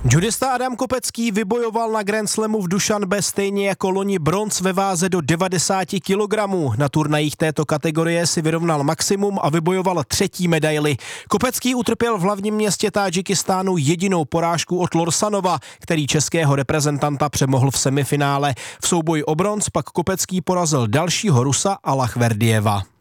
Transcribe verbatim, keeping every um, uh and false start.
Judista Adam Kopecký vybojoval na Grand Slamu v Dušanbe stejně jako loni bronz ve váze do devadesát kilogramů. Na turnajích této kategorie si vyrovnal maximum a vybojoval třetí medaili. Kopecký utrpěl v hlavním městě Tádžikistánu jedinou porážku od Lorsanova, který českého reprezentanta přemohl v semifinále. V souboji o bronz pak Kopecký porazil dalšího Rusa Alachverdijeva.